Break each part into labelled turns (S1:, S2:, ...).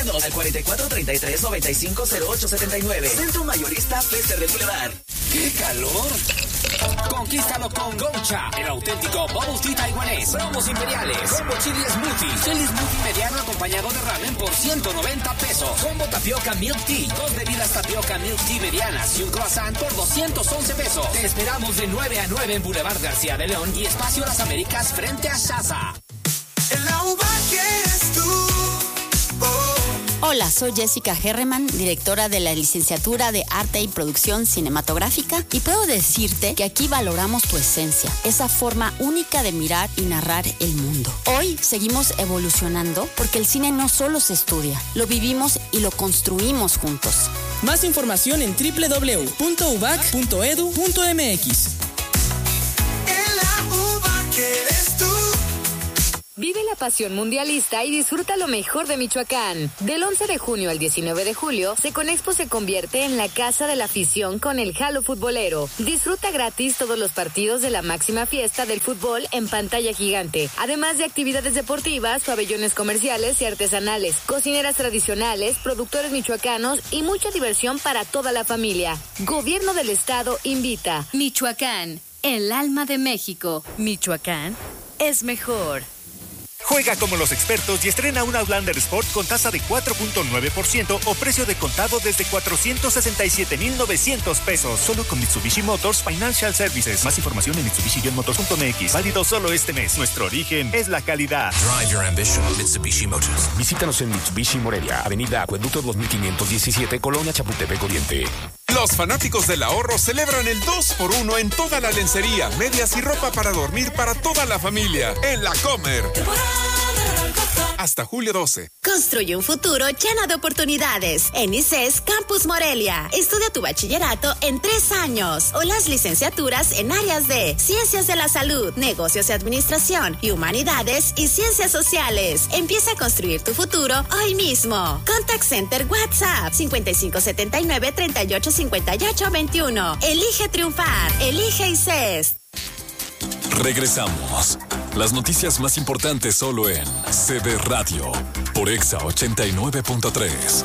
S1: Llámanos al 4433-950879. Centro Mayorista Fester del Boulevard.
S2: ¡Qué calor! Conquístalo con Goucha, el auténtico bubble tea taiwanés. Promos imperiales. Combo chili smoothie. Chili smoothie mediano acompañado de ramen por 190 pesos. Combo tapioca milk tea. 2 bebidas tapioca milk tea medianas y un croissant por 211 pesos. Te esperamos de 9 a 9 en Boulevard García de León y Espacio Las Américas frente a Shaza.
S3: En la uva que eres tú.
S4: Hola, soy Jessica Herreman, directora de la licenciatura de Arte y Producción Cinematográfica, y puedo decirte que aquí valoramos tu esencia, esa forma única de mirar y narrar el mundo. Hoy seguimos evolucionando porque el cine no solo se estudia, lo vivimos y lo construimos juntos.
S5: Más información en www.ubac.edu.mx.
S3: En la uva que eres tú.
S6: Vive la pasión mundialista y disfruta lo mejor de Michoacán. Del 11 de junio al 19 de julio, Seconexpo se convierte en la casa de la afición con el Jalo Futbolero. Disfruta gratis todos los partidos de la máxima fiesta del fútbol en pantalla gigante, además de actividades deportivas, pabellones comerciales y artesanales, cocineras tradicionales, productores michoacanos y mucha diversión para toda la familia. Gobierno del Estado invita.
S7: Michoacán, el alma de México. Michoacán es mejor.
S8: Juega como los expertos y estrena un Outlander Sport con tasa de 4.9% o precio de contado desde 467,900 pesos. Solo con Mitsubishi Motors Financial Services. Más información en mitsubishi-motors.mx. Válido solo este mes. Nuestro origen es la calidad.
S9: Drive your ambition, Mitsubishi Motors.
S10: Visítanos en Mitsubishi Morelia, Avenida Acueducto 2517, Colonia Chapultepec Oriente.
S11: Los fanáticos del ahorro celebran el 2x1 en toda la lencería, medias y ropa para dormir para toda la familia. En La Comer. Hasta julio 12.
S12: Construye un futuro lleno de oportunidades. En ICES Campus Morelia. Estudia tu bachillerato en 3 años o las licenciaturas en áreas de Ciencias de la Salud, Negocios y Administración y Humanidades y Ciencias Sociales. Empieza a construir tu futuro hoy mismo. Contact Center WhatsApp 5579-385821. Elige triunfar. Elige ICES.
S9: Regresamos. Las noticias más importantes solo en CB Radio por Exa 89.3.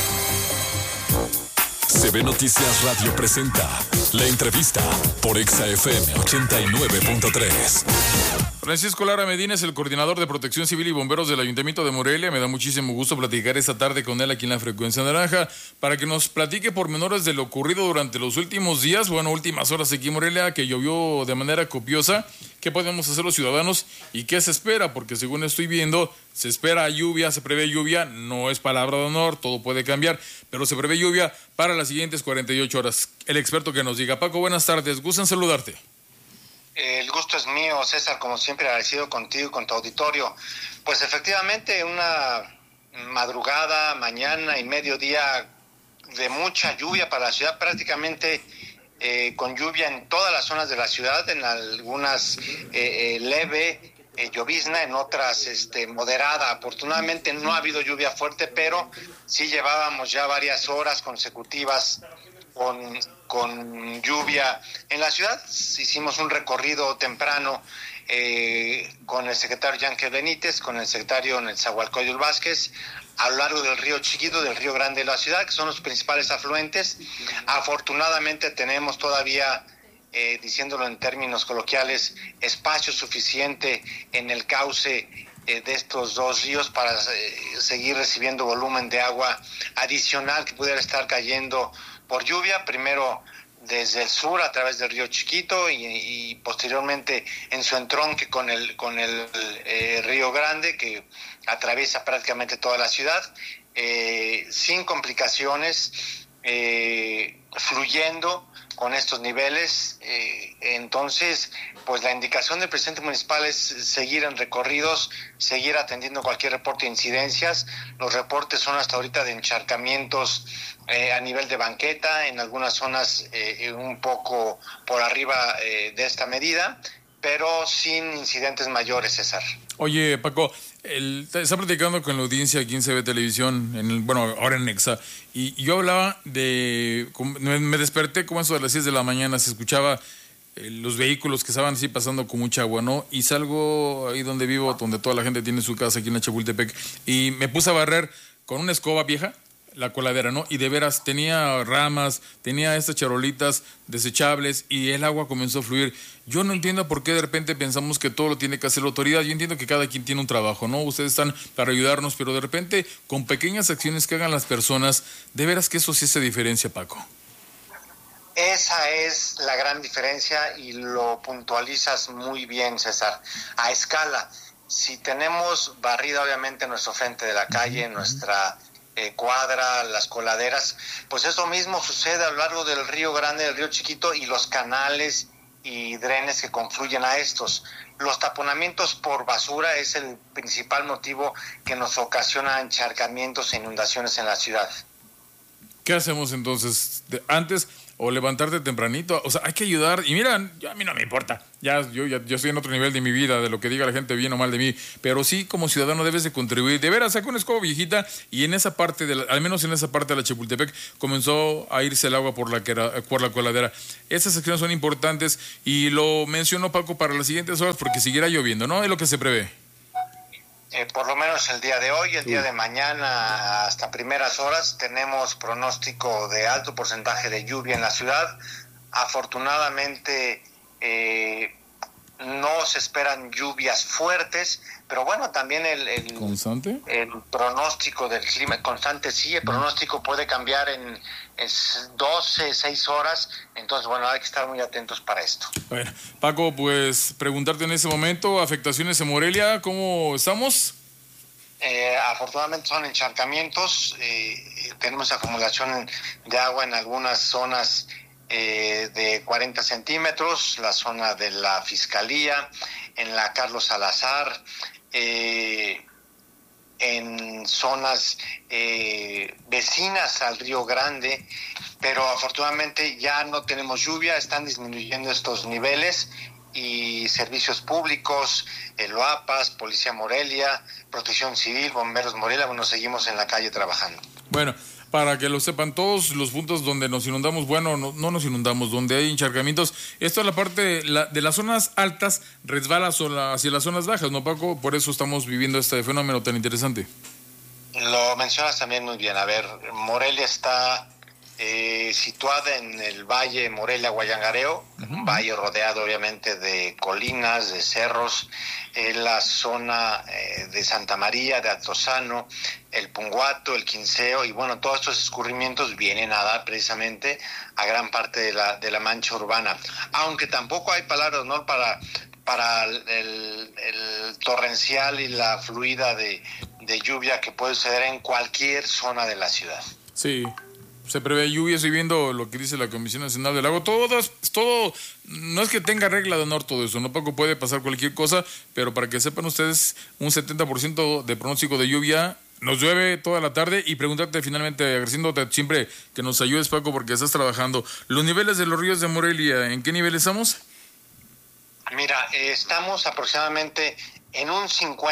S9: CB Noticias Radio presenta la entrevista por Exa FM 89.3.
S13: Francisco Lara Medina es el coordinador de Protección Civil y Bomberos del Ayuntamiento de Morelia. Me da muchísimo gusto platicar esta tarde con él aquí en la Frecuencia Naranja para que nos platique pormenores de lo ocurrido durante los últimos días, últimas horas aquí en Morelia, que llovió de manera copiosa. ¿Qué podemos hacer los ciudadanos y qué se espera? Porque según estoy viendo, se espera lluvia, se prevé lluvia, no es palabra de honor, todo puede cambiar, pero se prevé lluvia para las siguientes 48 horas. El experto que nos diga. Paco, buenas tardes, gusto en saludarte.
S14: El gusto es mío, César, como siempre agradecido contigo y con tu auditorio. Pues efectivamente una madrugada, mañana y mediodía de mucha lluvia para la ciudad, prácticamente con lluvia en todas las zonas de la ciudad, en algunas leve llovizna, en otras moderada. Afortunadamente no ha habido lluvia fuerte, pero sí llevábamos ya varias horas consecutivas con lluvia en la ciudad. Hicimos un recorrido temprano con el secretario Yankel Benítez, con el secretario Netzahualcóyotl Vázquez, a lo largo del río Chiquito, del río Grande de la ciudad, que son los principales afluentes. Afortunadamente tenemos todavía, diciéndolo en términos coloquiales, espacio suficiente en el cauce de estos dos ríos para seguir recibiendo volumen de agua adicional que pudiera estar cayendo por lluvia, primero desde el sur a través del río Chiquito y posteriormente en su entronque con el río Grande, que atraviesa prácticamente toda la ciudad, sin complicaciones, fluyendo con estos niveles. Entonces, pues la indicación del presidente municipal es seguir en recorridos, seguir atendiendo cualquier reporte de incidencias. Los reportes son hasta ahorita de encharcamientos a nivel de banqueta, en algunas zonas un poco por arriba de esta medida, pero sin incidentes mayores, César.
S13: Oye, Paco, está platicando con la audiencia aquí en CB Televisión, ahora en Nexa, y yo hablaba me desperté como eso de las 6 de la mañana, se escuchaba los vehículos que estaban así pasando con mucha agua, ¿no? Y salgo ahí donde vivo, donde toda la gente tiene su casa aquí en la Chapultepec, y me puse a barrer con una escoba vieja la coladera, ¿no? Y de veras tenía ramas, tenía estas charolitas desechables y el agua comenzó a fluir. Yo no entiendo por qué de repente pensamos que todo lo tiene que hacer la autoridad. Yo entiendo que cada quien tiene un trabajo, ¿no? Ustedes están para ayudarnos, pero de repente con pequeñas acciones que hagan las personas, de veras que eso sí hace diferencia, Paco.
S14: Esa es la gran diferencia y lo puntualizas muy bien, César. A escala, si tenemos barrida obviamente nuestro frente de la calle, nuestra cuadra, las coladeras, pues eso mismo sucede a lo largo del Río Grande, del Río Chiquito y los canales y drenes que confluyen a estos. Los taponamientos por basura es el principal motivo que nos ocasiona encharcamientos e inundaciones en la ciudad.
S13: ¿Qué hacemos entonces? Antes o levantarte tempranito, o sea, hay que ayudar. Y mira, a mí no me importa, yo estoy en otro nivel de mi vida, de lo que diga la gente bien o mal de mí, pero sí como ciudadano debes de contribuir. De veras, saca una escoba viejita y en esa parte, al menos en esa parte de la Chapultepec, comenzó a irse el agua por la coladera. Esas acciones son importantes y lo mencionó Paco para las siguientes horas porque seguirá lloviendo, ¿no? Es lo que se prevé.
S14: Por lo menos el día de hoy, el día de mañana hasta primeras horas tenemos pronóstico de alto porcentaje de lluvia en la ciudad. Afortunadamente no se esperan lluvias fuertes, pero bueno, también el pronóstico del clima constante, sí, el pronóstico puede cambiar en 12, 6 horas, entonces bueno, hay que estar muy atentos para esto.
S13: Bueno, Paco, pues preguntarte en ese momento, afectaciones en Morelia, ¿cómo estamos?
S14: Afortunadamente son encharcamientos, tenemos acumulación de agua en algunas zonas de 40 centímetros, la zona de la Fiscalía, en la Carlos Salazar, en zonas vecinas al Río Grande, pero afortunadamente ya no tenemos lluvia, están disminuyendo estos niveles y servicios públicos, el OAPAS, Policía Morelia, Protección Civil, Bomberos Morelia, bueno, seguimos en la calle trabajando.
S13: Bueno, para que lo sepan, todos los puntos donde nos inundamos, bueno, no nos inundamos, donde hay encharcamientos, esto es la parte de las zonas altas, resbala hacia las zonas bajas, ¿no, Paco? Por eso estamos viviendo este fenómeno tan interesante.
S14: Lo mencionas también muy bien. A ver, Morelia está situada en el valle Morelia-Guayangareo, un valle rodeado obviamente de colinas, de cerros, la zona de Santa María, de Altozano, el Punguato, el Quinceo, y bueno, todos estos escurrimientos vienen a dar precisamente a gran parte de la mancha urbana, aunque tampoco hay palabras, ¿no?, para el torrencial y la fluida de lluvia que puede suceder en cualquier zona de la ciudad.
S13: Sí, se prevé lluvia, estoy viendo lo que dice la Comisión Nacional del Agua, todo, no es que tenga regla de honor todo eso, no, Paco, puede pasar cualquier cosa, pero para que sepan ustedes, un 70% de pronóstico de lluvia, nos llueve toda la tarde, y preguntarte finalmente, agradeciéndote siempre que nos ayudes, Paco, porque estás trabajando, los niveles de los ríos de Morelia, ¿en qué niveles estamos?
S14: Mira, estamos aproximadamente en un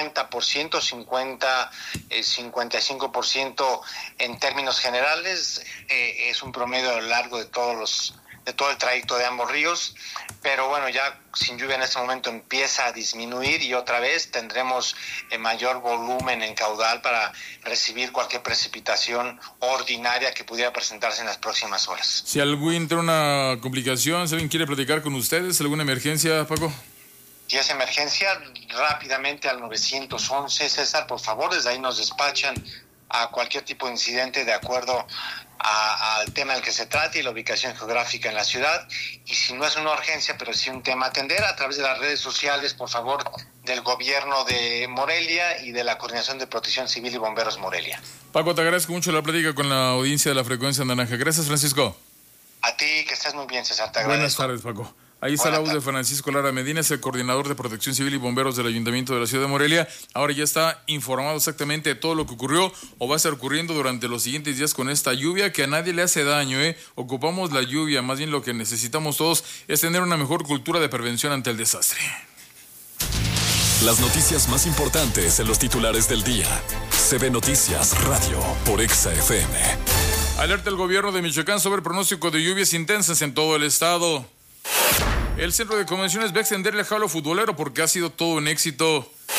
S14: 55% en términos generales, es un promedio a lo largo de todo el trayecto de ambos ríos, pero bueno, ya sin lluvia en este momento empieza a disminuir y otra vez tendremos mayor volumen en caudal para recibir cualquier precipitación ordinaria que pudiera presentarse en las próximas horas.
S13: Si alguien tiene una complicación, si alguien quiere platicar con ustedes, alguna emergencia, Paco.
S14: Si es emergencia, rápidamente al 911, César, por favor, desde ahí nos despachan a cualquier tipo de incidente de acuerdo al tema del que se trate y la ubicación geográfica en la ciudad. Y si no es una urgencia, pero sí un tema a atender, a través de las redes sociales, por favor, del gobierno de Morelia y de la Coordinación de Protección Civil y Bomberos Morelia.
S13: Paco, te agradezco mucho la plática con la audiencia de la Frecuencia Naranja. Gracias, Francisco.
S14: A ti, que estés muy bien, César, te agradezco.
S13: Buenas tardes, Paco. Ahí está la voz de Francisco Lara Medina, es el coordinador de Protección Civil y Bomberos del Ayuntamiento de la Ciudad de Morelia. Ahora ya está informado exactamente de todo lo que ocurrió o va a estar ocurriendo durante los siguientes días con esta lluvia que a nadie le hace daño, Ocupamos la lluvia, más bien lo que necesitamos todos es tener una mejor cultura de prevención ante el desastre.
S9: Las noticias más importantes en los titulares del día. CB Noticias Radio por Exa FM.
S13: Alerta el gobierno de Michoacán sobre el pronóstico de lluvias intensas en todo el estado. El centro de convenciones va a extender el jalo futbolero porque ha sido todo un éxito.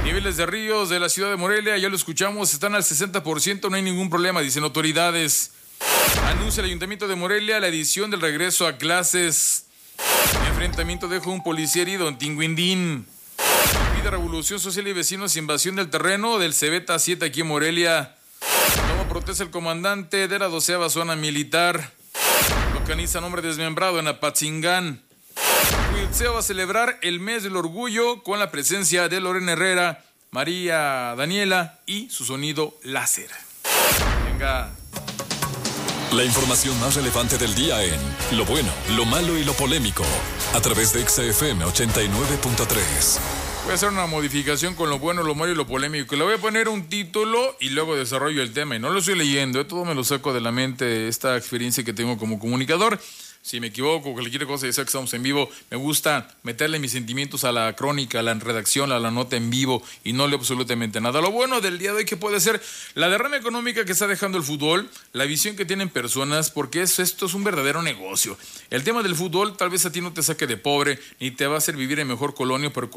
S13: Niveles de ríos de la ciudad de Morelia, ya lo escuchamos, están al 60%, no hay ningún problema, dicen autoridades. Anuncia el Ayuntamiento de Morelia la edición del regreso a clases. Enfrentamiento dejó un policía herido en Tinguindín. Pide revolución social y vecinos, invasión del terreno del Cebeta 7 aquí en Morelia. Toma protesta el comandante de la 12ª zona militar. Localizan hombre desmembrado en Apatzingán. Cuitzeo va a celebrar el mes del orgullo con la presencia de Lorena Herrera, María Daniela y su sonido láser. Venga.
S9: La información más relevante del día en Lo Bueno, Lo Malo y Lo Polémico, a través de XFM 89.3.
S13: Voy a hacer una modificación con lo bueno, lo malo y lo polémico. Le voy a poner un título y luego desarrollo el tema. Y no lo estoy leyendo, todo me lo saco de la mente, esta experiencia que tengo como comunicador. Si me equivoco, cualquier cosa, ya sea que estamos en vivo, me gusta meterle mis sentimientos a la crónica, a la redacción, a la nota en vivo y no leo absolutamente nada. Lo bueno del día de hoy que puede ser la derrama económica que está dejando el fútbol, la visión que tienen personas, porque esto es un verdadero negocio. El tema del fútbol tal vez a ti no te saque de pobre, ni te va a hacer vivir en mejor colonia, pero